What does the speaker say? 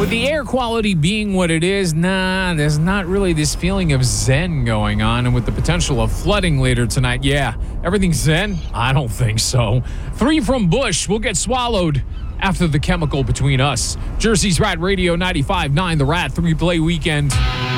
With the air quality being what it is, there's not really this feeling of zen going on. And with the potential of flooding later tonight, everything's zen? I don't think so. 3 from Bush will get swallowed after the chemical between us. Jersey's Rat Radio 95.9, The Rat 3-play weekend.